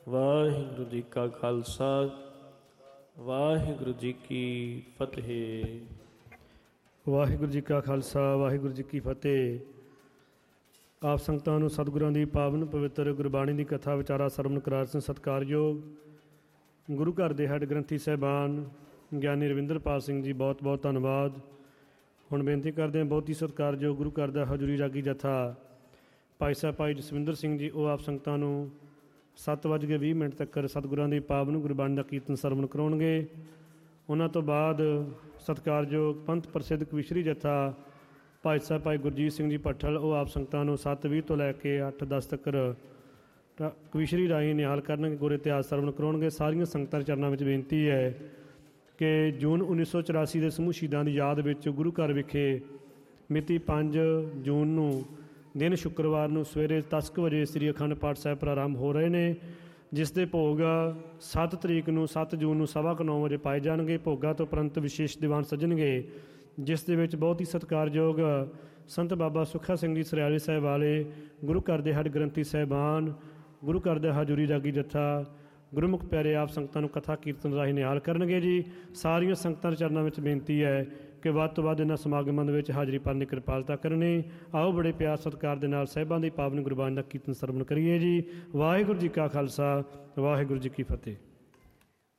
ਵਾਹਿਗੁਰੂ ਜੀ ਕਾ ਖਾਲਸਾ, ਵਾਹਿਗੁਰੂ ਜੀ ਕੀ ਫਤਿਹ। ਵਾਹਿਗੁਰੂ ਜੀ ਕਾ ਖਾਲਸਾ, ਵਾਹਿਗੁਰੂ ਜੀ ਕੀ ਫਤਿਹ। ਆਪ ਸੰਗਤਾਂ ਨੂੰ ਸਤਿਗੁਰਾਂ ਦੀ ਪਾਵਨ ਪਵਿੱਤਰ ਗੁਰਬਾਣੀ ਦੀ ਕਥਾ ਵਿਚਾਰਾ ਸਰਵਣ ਕਰਾਰ ਸਿੰਘ ਸਤਿਕਾਰਯੋਗ ਗੁਰੂ ਘਰ ਦੇ ਹੈੱਡ ਗ੍ਰੰਥੀ ਸਾਹਿਬਾਨ ਗਿਆਨੀ ਰਵਿੰਦਰਪਾਲ ਸਿੰਘ ਜੀ, ਬਹੁਤ ਬਹੁਤ ਧੰਨਵਾਦ। ਹੁਣ ਬੇਨਤੀ ਕਰਦੇ ਹਾਂ ਬਹੁਤ ਹੀ ਸਤਿਕਾਰਯੋਗ ਗੁਰੂ ਘਰ ਦਾ ਹਜ਼ੂਰੀ ਰਾਗੀ ਜਥਾ ਭਾਈ ਸਾਹਿਬ ਭਾਈ ਜਸਵਿੰਦਰ ਸਿੰਘ ਜੀ, ਉਹ ਆਪ ਸੰਗਤਾਂ ਨੂੰ 7:20 ਤੱਕ ਸਤਿਗੁਰਾਂ ਦੀ ਪਾਵਨ ਗੁਰਬਾਣੀ ਦਾ ਕੀਰਤਨ ਸਰਵਣ ਕਰਾਉਣਗੇ। ਉਹਨਾਂ ਤੋਂ ਬਾਅਦ ਸਤਿਕਾਰਯੋਗ ਪੰਥ ਪ੍ਰਸਿੱਧ ਕਵੀਸ਼ਰੀ ਜਥਾ ਭਾਈ ਸਾਹਿਬ ਭਾਈ ਗੁਰਜੀਤ ਸਿੰਘ ਜੀ ਭੱਠਲ, ਉਹ ਆਪ ਸੰਗਤਾਂ ਨੂੰ 7:20 ਤੋਂ ਲੈ ਕੇ 8:10 ਤੱਕ ਕਵੀਸ਼ਰੀ ਰਾਹੀਂ ਨਿਹਾਲ ਕਰਨਗੇ, ਗੁਰ ਇਤਿਹਾਸ ਸਰਵਣ ਕਰਾਉਣਗੇ। ਸਾਰੀਆਂ ਸੰਗਤਾਂ ਦੇ ਚਰਨਾਂ ਵਿੱਚ ਬੇਨਤੀ ਹੈ ਕਿ ਜੂਨ 1984 ਦੇ ਸਮੂਹ ਸ਼ਹੀਦਾਂ ਦੀ ਯਾਦ ਵਿੱਚ ਗੁਰੂ ਘਰ ਵਿਖੇ ਮਿਤੀ 5 ਜੂਨ ਨੂੰ ਦਿਨ ਸ਼ੁੱਕਰਵਾਰ ਨੂੰ ਸਵੇਰੇ 10 ਵਜੇ ਸ੍ਰੀ ਅਖੰਡ ਪਾਠ ਸਾਹਿਬ ਪ੍ਰਾਰੰਭ ਹੋ ਰਹੇ ਨੇ, ਜਿਸ ਦੇ ਭੋਗ 7 ਤਰੀਕ ਨੂੰ 7 ਜੂਨ ਨੂੰ 9:15 ਵਜੇ ਪਾਏ ਜਾਣਗੇ। ਭੋਗਾਂ ਤੋਂ ਉਪਰੰਤ ਵਿਸ਼ੇਸ਼ ਦੀਵਾਨ ਸੱਜਣਗੇ, ਜਿਸ ਦੇ ਵਿੱਚ ਬਹੁਤ ਹੀ ਸਤਿਕਾਰਯੋਗ ਸੰਤ ਬਾਬਾ ਸੁੱਖਾ ਸਿੰਘ ਜੀ ਸਰਿਆਲੇ ਸਾਹਿਬ ਵਾਲੇ, ਗੁਰੂ ਘਰ ਦੇ ਹੈੱਡ ਗ੍ਰੰਥੀ ਸਾਹਿਬਾਨ, ਗੁਰੂ ਘਰ ਦਾ ਹਜ਼ੂਰੀ ਰਾਗੀ ਜਥਾ, ਗੁਰਮੁਖ ਪਿਆਰੇ ਆਪ ਸੰਗਤਾਂ ਨੂੰ ਕਥਾ ਕੀਰਤਨ ਰਾਹੀਂ ਨਿਹਾਲ ਕਰਨਗੇ ਜੀ। ਸਾਰੀਆਂ ਸੰਗਤਾਂ ਦੇ ਚਰਨਾਂ ਵਿੱਚ ਬੇਨਤੀ ਹੈ ਕਿ ਵੱਧ ਤੋਂ ਵੱਧ ਇਹਨਾਂ ਸਮਾਗਮਾਂ ਦੇ ਵਿੱਚ ਹਾਜ਼ਰੀ ਭਰਨ ਦੀ ਕਿਰਪਾਲਤਾ ਕਰਨੀ। ਆਓ ਬੜੇ ਪਿਆਰ ਸਤਿਕਾਰ ਦੇ ਨਾਲ ਸਾਹਿਬਾਂ ਦੀ ਪਾਵਨ ਗੁਰਬਾਣੀ ਦਾ ਕੀਰਤਨ ਸਰਵਣ ਕਰੀਏ ਜੀ। ਵਾਹਿਗੁਰੂ ਜੀ ਕਾ ਖਾਲਸਾ, ਵਾਹਿਗੁਰੂ ਜੀ ਕੀ ਫਤਿਹ।